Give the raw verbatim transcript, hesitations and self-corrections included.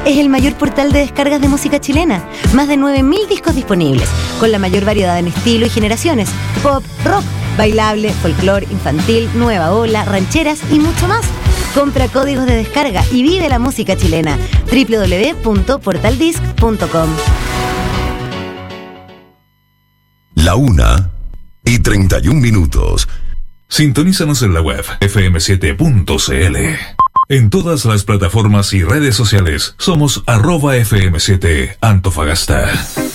es el mayor portal de descargas de música chilena. Más de nueve mil discos disponibles, con la mayor variedad en estilo y generaciones. Pop, rock, bailable, folclore, infantil, nueva ola, rancheras y mucho más. Compra códigos de descarga y vive la música chilena. doble u doble u doble u punto portal disc punto com. La una y treinta y un minutos. Sintonízanos en la web efe eme siete punto ce ele. En todas las plataformas y redes sociales somos arroba efe eme siete Antofagasta.